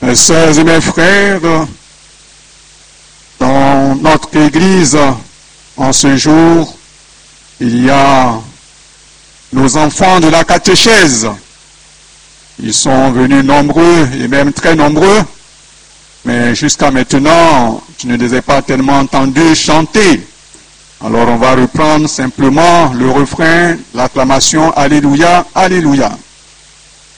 Mes sœurs et mes frères, dans notre Église, en ce jour, il y a nos enfants de la catéchèse. Ils sont venus nombreux et même très nombreux, mais jusqu'à maintenant, je ne les ai pas tellement entendus chanter. Alors on va reprendre simplement le refrain, l'acclamation Alléluia, Alléluia.